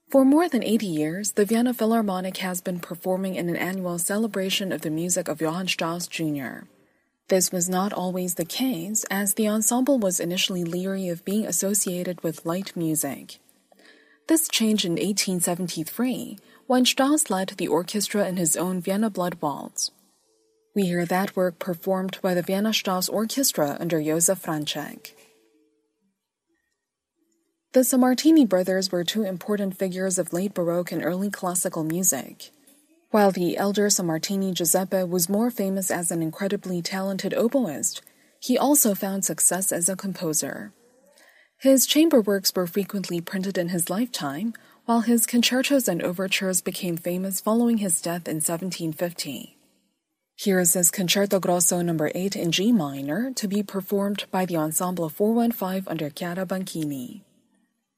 For more than 80 years, the Vienna Philharmonic has been performing in an annual celebration of the music of Johann Strauss Jr. This was not always the case, as the ensemble was initially leery of being associated with light music. This changed in 1873, when Strauss led the orchestra in his own Vienna Blood Waltz. We hear that work performed by the Vienna Strauss Orchestra under Josef Franček. The Sammartini brothers were two important figures of late Baroque and early classical music. While the elder Sammartini Giuseppe was more famous as an incredibly talented oboist, he also found success as a composer. His chamber works were frequently printed in his lifetime, while his concertos and overtures became famous following his death in 1750. Here is his Concerto Grosso No. 8 in G minor, to be performed by the Ensemble 415 under Chiara Banchini.